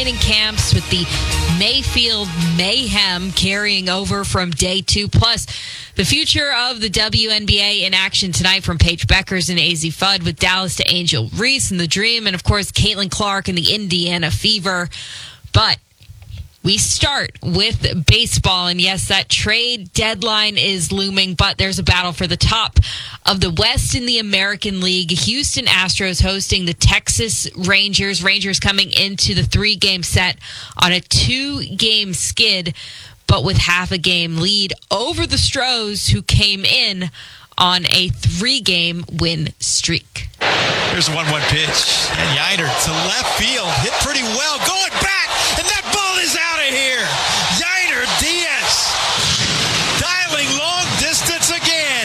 training camps with the Mayfield mayhem carrying over from day 2. Plus, the future of the WNBA in action tonight from Paige Beckers and AZ Fudd with Dallas to Angel Reese and the Dream, and of course, Caitlin Clark and the Indiana Fever. But we start with baseball, and yes, that trade deadline is looming, but there's a battle for the top of the West in the American League. Houston Astros hosting the Texas Rangers. Rangers coming into the 3-game set on a 2-game skid, but with half a game lead over the Stros, who came in on a 3-game win streak. Here's a 1-1 pitch, and Yiner to left field, hit pretty well, going back, and that ball is out of here. Yiner Diaz dialing long distance again.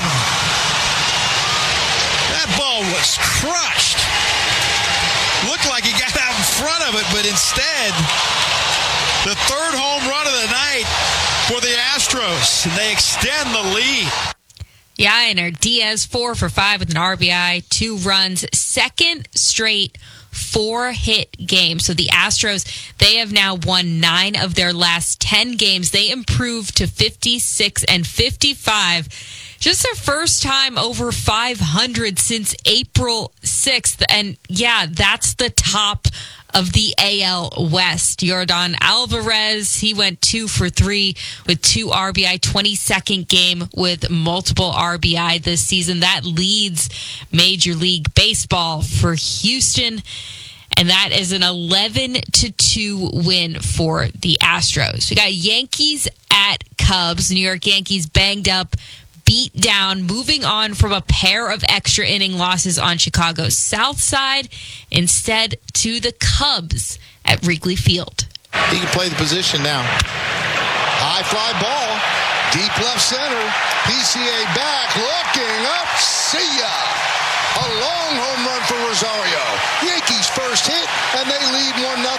That ball was crushed. Looked like he got out in front of it, but instead, the 3rd home run of the night for the Astros, and they extend the lead. Yiner Diaz 4 for 5 with an RBI, 2 runs, second straight 4-hit game. So the Astros, they have now won 9 of their last 10 games. They improved to 56 and 55. Just their first time over 500 since April 6th. And yeah, that's the top of the AL West. Yordan Alvarez, he went 2 for 3 with 2 RBI, 22nd game with multiple RBI this season. That leads Major League Baseball for Houston, and that is an 11-2 win for the Astros. We got Yankees at Cubs. New York Yankees banged up, beat down, moving on from a pair of extra inning losses on Chicago's South Side, instead to the Cubs at Wrigley Field. He can play the position now. High fly ball, deep left center, PCA back, looking up, see ya! A long home run for Rosario. Yankees first hit, and they lead 1-0.